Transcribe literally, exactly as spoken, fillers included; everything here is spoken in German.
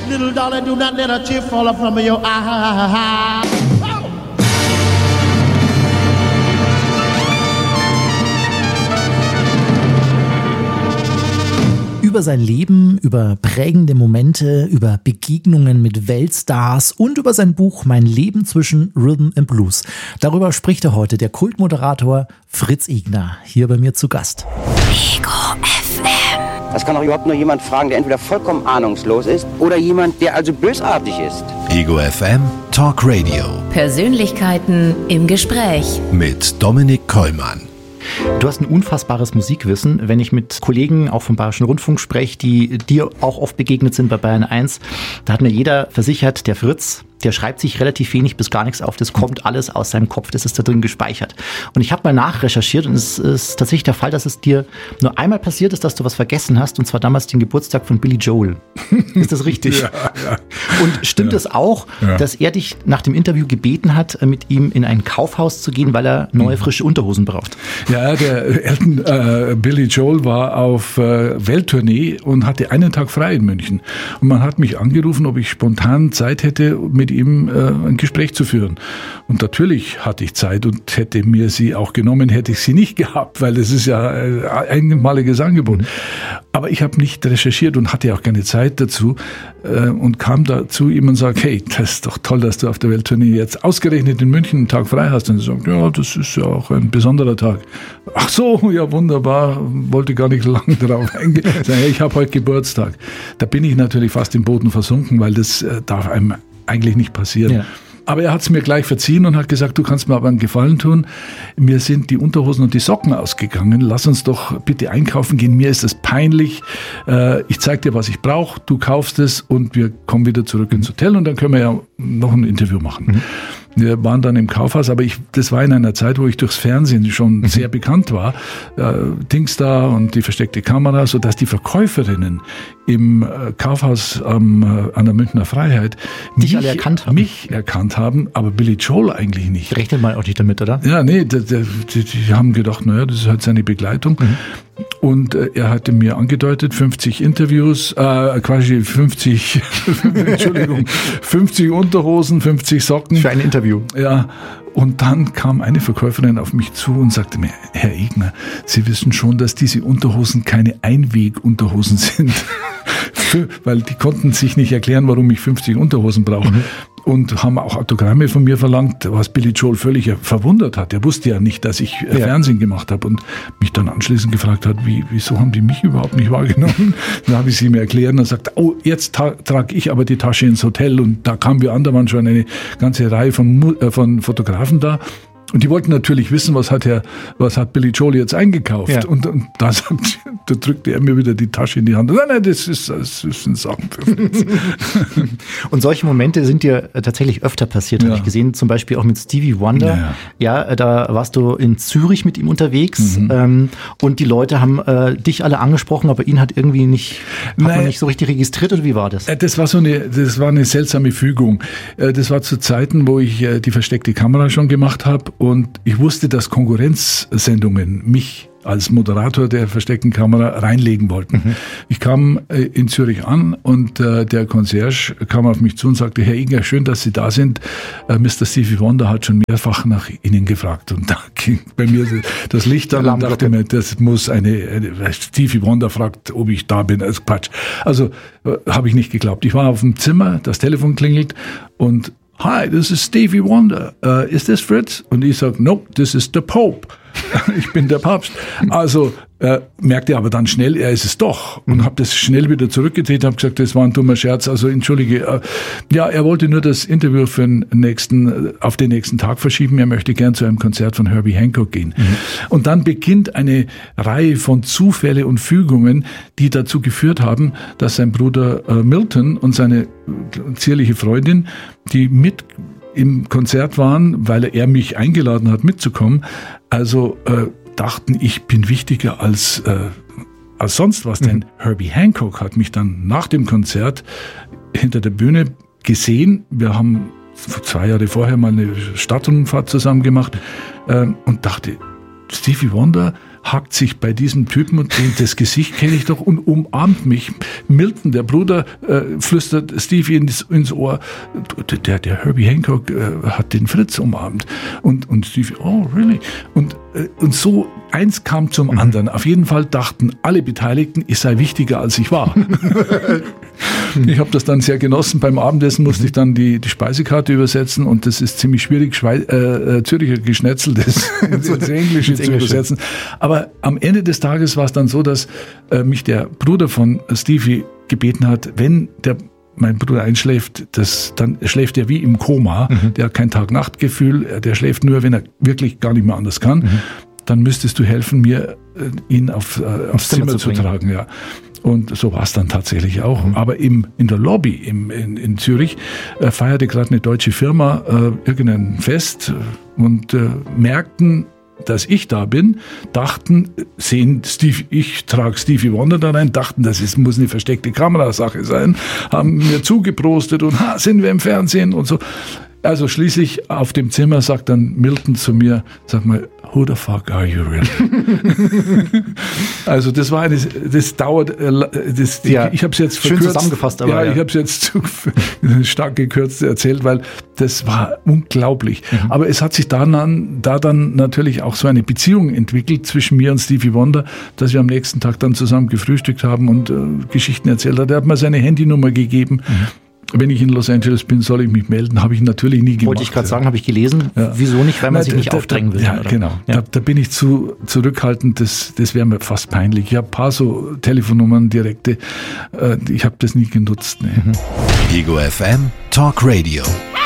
Little darling, do not let a tear fall from your eye. Über sein Leben, über prägende Momente, über Begegnungen mit Weltstars und über sein Buch Mein Leben zwischen Rhythm and Blues. Darüber spricht er heute der Kultmoderator Fritz Egner, hier bei mir zu Gast. Ego F M. Das kann doch überhaupt nur jemand fragen, der entweder vollkommen ahnungslos ist oder jemand, der also bösartig ist. Ego F M Talk Radio. Persönlichkeiten im Gespräch. Mit Dominik Kollmann. Du hast ein unfassbares Musikwissen. Wenn ich mit Kollegen auch vom Bayerischen Rundfunk spreche, die dir auch oft begegnet sind bei Bayern eins, da hat mir jeder versichert, der Fritz, der schreibt sich relativ wenig bis gar nichts auf. Das kommt alles aus seinem Kopf, das ist da drin gespeichert. Und ich habe mal nachrecherchiert und es ist tatsächlich der Fall, dass es dir nur einmal passiert ist, dass du was vergessen hast, und zwar damals den Geburtstag von Billy Joel. Ist das richtig? Ja, ja. Und stimmt es ja. auch, ja. dass er dich nach dem Interview gebeten hat, mit ihm in ein Kaufhaus zu gehen, weil er neue, frische Unterhosen braucht? Ja, der Elton, äh, Billy Joel war auf äh, Welttournee und hatte einen Tag frei in München. Und man hat mich angerufen, ob ich spontan Zeit hätte, mit ihm äh, ein Gespräch zu führen. Und natürlich hatte ich Zeit und hätte mir sie auch genommen, hätte ich sie nicht gehabt, weil das ist ja ein einmaliges Angebot. Mhm. Aber ich habe nicht recherchiert und hatte auch keine Zeit dazu äh, und kam da zu ihm und sagte, hey, das ist doch toll, dass du auf der Welttournee jetzt ausgerechnet in München einen Tag frei hast. Und er sagt, ja, das ist ja auch ein besonderer Tag. Ach so, ja wunderbar, wollte gar nicht lange drauf eingehen. Sag, hey, ich habe heute Geburtstag. Da bin ich natürlich fast im Boden versunken, weil das äh, darf einem eigentlich nicht passieren. Ja. Aber er hat es mir gleich verziehen und hat gesagt, du kannst mir aber einen Gefallen tun. Mir sind die Unterhosen und die Socken ausgegangen. Lass uns doch bitte einkaufen gehen. Mir ist das peinlich. Äh, ich zeig dir, was ich brauche. Du kaufst es und wir kommen wieder zurück ins Hotel und dann können wir ja noch ein Interview machen. Mhm. Wir waren dann im Kaufhaus, aber ich, das war in einer Zeit, wo ich durchs Fernsehen schon mhm. sehr bekannt war. Äh, Dingsda und die versteckte Kamera, sodass die Verkäuferinnen im äh, Kaufhaus ähm, an der Münchner Freiheit Dich mich, alle erkannt haben. mich erkannt haben, aber Billy Joel eigentlich nicht. Rechnet man auch nicht damit, oder? Ja, nee, die, die, die haben gedacht, naja, das ist halt seine Begleitung. Mhm. Und äh, er hatte mir angedeutet, fünfzig Interviews, äh, quasi fünfzig, Entschuldigung, fünfzig Unterhosen, fünfzig Socken. Für ein Interview. Ja. Und dann kam eine Verkäuferin auf mich zu und sagte mir, Herr Egner, Sie wissen schon, dass diese Unterhosen keine Einwegunterhosen sind. Für, weil die konnten sich nicht erklären, warum ich fünfzig Unterhosen brauche. Mhm. Und haben auch Autogramme von mir verlangt, was Billy Joel völlig verwundert hat. Er wusste ja nicht, dass ich ja. Fernsehen gemacht habe und mich dann anschließend gefragt hat, wie, wieso haben die mich überhaupt nicht wahrgenommen? Dann habe ich sie mir erklärt und er sagt, oh, jetzt tra- trage ich aber die Tasche ins Hotel. Und da kamen wir an, da waren schon eine ganze Reihe von, äh, von Fotografen da. Und die wollten natürlich wissen, was hat Herr, was hat Billy Joel jetzt eingekauft? Ja. Und, und da, sagt, da drückte er mir wieder die Tasche in die Hand. Nein, nein, das ist, das ist ein Sachen für Fritz. Und solche Momente sind dir tatsächlich öfter passiert, ja. habe ich gesehen. Zum Beispiel auch mit Stevie Wonder. Ja, ja, da warst du in Zürich mit ihm unterwegs. Mhm. Ähm, und die Leute haben äh, dich alle angesprochen, aber ihn hat irgendwie nicht, hat man nicht so richtig registriert, oder wie war das? Das war so eine, das war eine seltsame Fügung. Das war zu Zeiten, wo ich die versteckte Kamera schon gemacht habe. Und ich wusste, dass Konkurrenzsendungen mich als Moderator der versteckten Kamera reinlegen wollten. Mhm. Ich kam äh, in Zürich an und äh, der Concierge kam auf mich zu und sagte, Herr Egner, schön, dass Sie da sind. Äh, Mister Stevie Wonder hat schon mehrfach nach Ihnen gefragt. Und da ging bei mir das Licht an und dachte mir, das muss eine, eine Stevie Wonder fragt, ob ich da bin. Also Quatsch. Also äh, habe ich nicht geglaubt. Ich war auf dem Zimmer, das Telefon klingelt und Hi, this is Stevie Wonder. Uh, is this Fritz? Und ich sage, nope, this is the Pope. Ich bin der Papst. Also äh, merkte aber dann schnell, er ist es doch. Und habe das schnell wieder zurückgedreht, habe gesagt, das war ein dummer Scherz. Also entschuldige. Äh, ja, er wollte nur das Interview für den nächsten, auf den nächsten Tag verschieben. Er möchte gern zu einem Konzert von Herbie Hancock gehen. Mhm. Und dann beginnt eine Reihe von Zufälle und Fügungen, die dazu geführt haben, dass sein Bruder äh, Milton und seine zierliche Freundin, die mit im Konzert waren, weil er mich eingeladen hat, mitzukommen, also äh, dachten, ich bin wichtiger als, äh, als sonst was. Mhm. Denn Herbie Hancock hat mich dann nach dem Konzert hinter der Bühne gesehen. Wir haben zwei Jahre vorher mal eine Stadtrundfahrt zusammen gemacht äh, und dachte, Stevie Wonder hakt sich bei diesem Typen und denkt, das Gesicht kenne ich doch, und umarmt mich. Milton, der Bruder, äh, flüstert Stevie ins, ins Ohr, der, der Herbie Hancock äh, hat den Fritz umarmt. Und, und Stevie, oh, really? Und, äh, und so eins kam zum mhm. anderen. Auf jeden Fall dachten alle Beteiligten, ich sei wichtiger, als ich war. Ich habe das dann sehr genossen. Beim Abendessen musste ich dann die, die Speisekarte übersetzen, und das ist ziemlich schwierig, Schwei- äh, Züricher Geschnetzel das ins, ins Englische ins zu Englische. übersetzen. Aber am Ende des Tages war es dann so, dass äh, mich der Bruder von Stevie gebeten hat, wenn der mein Bruder einschläft, das, dann schläft er wie im Koma. Mhm. Der hat kein Tag-Nacht-Gefühl, der schläft nur, wenn er wirklich gar nicht mehr anders kann. Mhm. Dann müsstest du helfen, mir äh, ihn auf, äh, aufs Zimmer, Zimmer zu, zu tragen. Ja. Und so war es dann tatsächlich auch. Mhm. Aber im, in der Lobby im, in, in Zürich äh, feierte gerade eine deutsche Firma äh, irgendein Fest und äh, merkten, dass ich da bin, dachten, sehen Steve, ich trage Stevie Wonder da rein, dachten, das ist, muss eine versteckte Kamerasache sein, haben mir zugeprostet und ha, sind wir im Fernsehen und so. Also schließlich auf dem Zimmer sagt dann Milton zu mir, sag mal, who the fuck are you really? Also das war eine, das dauert, das, ja, ich habe es jetzt schön verkürzt, zusammengefasst, aber ja, ja. ich habe es jetzt zu stark gekürzt erzählt, weil das war unglaublich. Mhm. Aber es hat sich dann, da dann natürlich auch so eine Beziehung entwickelt zwischen mir und Stevie Wonder, dass wir am nächsten Tag dann zusammen gefrühstückt haben und äh, Geschichten erzählt hat. Er hat mir seine Handynummer gegeben. Mhm. Wenn ich in Los Angeles bin, soll ich mich melden. Habe ich natürlich nie gemacht. Wollte ich gerade sagen, habe ich gelesen. Ja. Wieso nicht? Weil man Na, sich nicht da, aufdrängen will. Ja, oder? genau. Ja. Da, da bin ich zu zurückhaltend. Das, das wäre mir fast peinlich. Ich habe ein paar so Telefonnummern, direkte. Äh, ich habe das nie genutzt. Nee. Mhm. Ego F M Talk Radio.